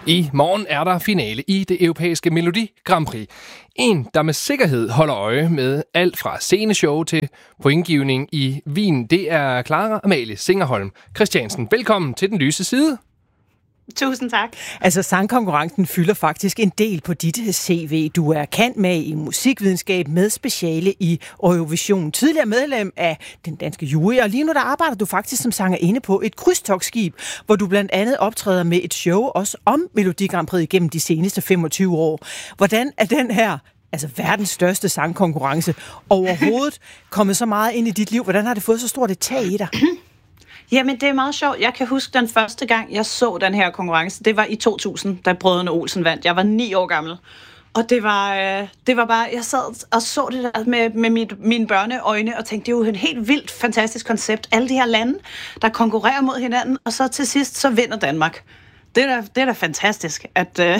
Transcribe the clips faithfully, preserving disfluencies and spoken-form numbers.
I morgen er der finale i det europæiske Melodi Grand Prix. En, der med sikkerhed holder øje med alt fra sceneshow til pointgivning i Wien, det er Clara Amalie Singerholm Christiansen. Velkommen til Den Lyse Side. Tusind tak. Altså, sangkonkurrencen fylder faktisk en del på dit C V. Du er kendt med i musikvidenskab med speciale i Eurovision. Tidligere medlem af den danske jury, og lige nu der arbejder du faktisk som sangerinde på et krydstogtskib, hvor du blandt andet optræder med et show også om Melodi Grand Prix gennem de seneste femogtyve år. Hvordan er den her, altså verdens største sangkonkurrence, overhovedet kommet så meget ind i dit liv? Hvordan har det fået så stort et tag i dig? Jamen, det er meget sjovt. Jeg kan huske den første gang, jeg så den her konkurrence. Det var i to tusind, da Brødrene Olsen vandt. Jeg var ni år gammel. Og det var, øh, det var bare, jeg sad og så det der med, med mit, mine børneøjne og tænkte, det er jo en helt vildt fantastisk koncept. Alle de her lande, der konkurrerer mod hinanden, og så til sidst, så vinder Danmark. Det er da, det er da fantastisk, at, øh,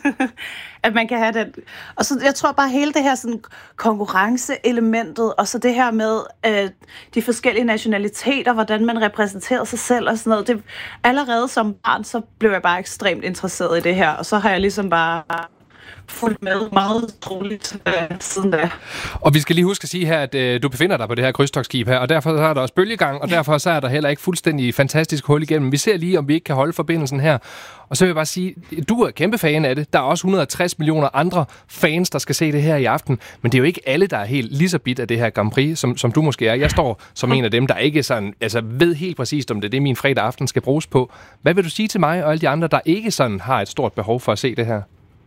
at man kan have den. Og så jeg tror bare hele det her sådan, konkurrenceelementet, og så det her med øh, de forskellige nationaliteter, hvordan man repræsenterer sig selv og sådan noget. Det, allerede som barn, så blev jeg bare ekstremt interesseret i det her, og så har jeg ligesom bare fulgt med meget troligt øh, siden da. Og vi skal lige huske at sige her, at øh, du befinder dig på det her krydstogtskib her, og derfor så er der også bølgegang, og derfor så er der heller ikke fuldstændig fantastisk hul igennem. Vi ser lige, om vi ikke kan holde forbindelsen her. Og så vil jeg bare sige, du er kæmpe fan af det. Der er også et hundrede og tres millioner andre fans, der skal se det her i aften. Men det er jo ikke alle, der er helt lige så bit af det her Grand Prix, som, som du måske er. Jeg står som en af dem, der ikke sådan, altså ved helt præcist, om det er det, min fredag aften skal bruges på. Hvad vil du sige til mig og alle de andre, der ikke sådan har et stort behov for at se det her?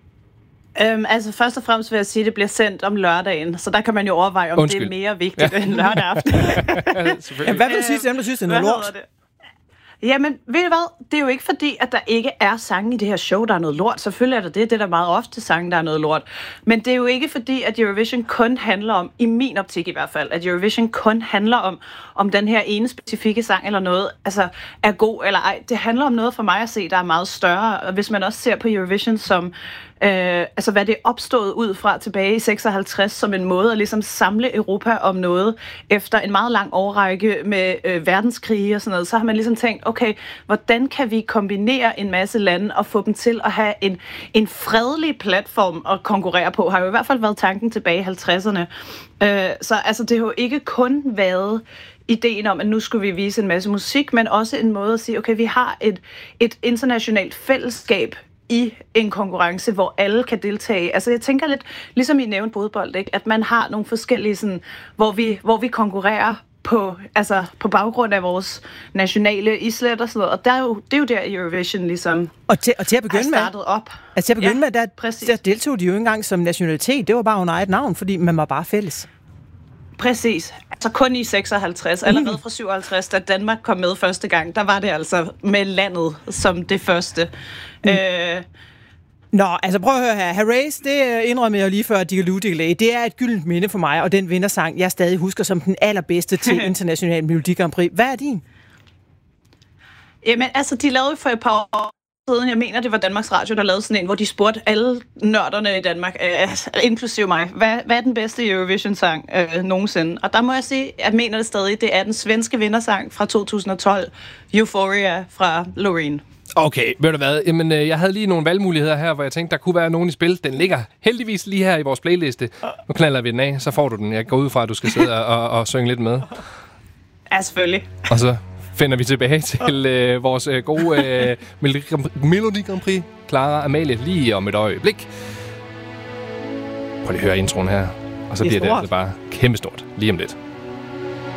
Øhm, altså først og fremmest vil jeg sige, at det bliver sendt om lørdagen, så der kan man jo overveje, om Undskyld. det er mere vigtigt ja. end lørdag aften. Ja, hvad vil du sige til dem, der synes, det er noget lort? Jamen, ved du hvad? Det er jo ikke fordi, at der ikke er sange i det her show, der er noget lort. Selvfølgelig er der det. Det er der meget ofte sange, der er noget lort. Men det er jo ikke fordi, at Eurovision kun handler om, i min optik i hvert fald, at Eurovision kun handler om, om den her ene specifikke sang eller noget, altså er god eller ej. Det handler om noget for mig at se, der er meget større. Og hvis man også ser på Eurovision som Øh, altså hvad det er opstået ud fra tilbage i seksoghalvtreds som en måde at ligesom samle Europa om noget efter en meget lang årrække med øh, verdenskrige og sådan noget, så har man ligesom tænkt, okay, hvordan kan vi kombinere en masse lande og få dem til at have en, en fredelig platform at konkurrere på, har jo i hvert fald været tanken tilbage i halvtredserne. Øh, så altså det har jo ikke kun været ideen om, at nu skulle vi vise en masse musik, men også en måde at sige, okay, vi har et, et internationalt fællesskab i en konkurrence, hvor alle kan deltage. Altså jeg tænker lidt, ligesom I nævnte fodbold, ikke? At man har nogle forskellige, sådan, hvor, vi, hvor vi konkurrerer på, altså, på baggrund af vores nationale islet og sådan noget. Og der er jo, det er jo der Eurovision ligesom og til, og til at begynde med, startet op. Altså til at begynde ja, med, der, der deltog de jo ikke engang som nationalitet. Det var bare under eget navn, fordi man var bare fælles. Præcis. Altså kun i seksoghalvtreds, allerede fra syvoghalvtreds, da Danmark kom med første gang, der var det altså med landet som det første. Mm. Øh, Nå, altså prøv at høre her. Herreys, det indrømmer jeg lige før, at Digaloo Digalay, det er et gyldent minde for mig, og den vindersang, jeg stadig husker som den allerbedste til International Melodi Grand Prix. Hvad er din? Jamen, altså, de lavede for et par år siden, jeg mener, det var Danmarks Radio, der lavede sådan en, hvor de spurgte alle nørderne i Danmark, øh, inklusive mig, hvad, hvad er den bedste Eurovision-sang øh, nogensinde? Og der må jeg sige, jeg mener det stadig, det er den svenske vindersang fra to tusind og tolv, Euphoria fra Loreen. Okay, ved du hvad? Jamen, øh, jeg havde lige nogle valgmuligheder her, hvor jeg tænkte, der kunne være nogen i spil. Den ligger heldigvis lige her i vores playliste. Nu knalder vi den af, så får du den. Jeg går ud fra, at du skal sidde og, og synge lidt med. Ja, selvfølgelig. Og så finder vi tilbage til øh, vores øh, gode øh, Melodi Grand Prix, Clara Amalie, lige om et øjeblik. Prøv lige at høre introen her. Og så bliver det altså bare kæmpestort lige om lidt.